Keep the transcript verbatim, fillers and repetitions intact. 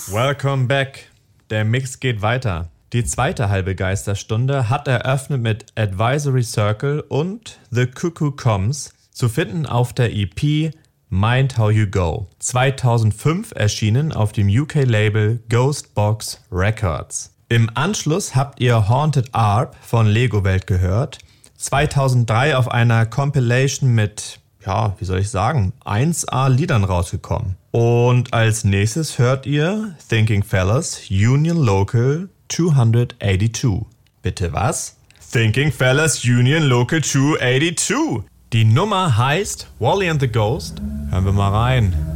Welcome back. Der Mix geht weiter. Die zweite halbe Geisterstunde hat eröffnet mit Advisory Circle und The Cuckoo Comes, zu finden auf der E P Mind How You Go. zweitausendfünf erschienen auf dem U K-Label Ghostbox Records. Im Anschluss habt ihr Haunted Arp von Lego Welt gehört. zweitausenddrei auf einer Compilation mit, ja, wie soll ich sagen, eins A Liedern rausgekommen. Und als nächstes hört ihr Thinking Fellas Union Local zweihundertzweiundachtzig. Bitte was? Thinking Fellas Union Local zweihundertzweiundachtzig. Die Nummer heißt Wally and the Ghost. Hören wir mal rein.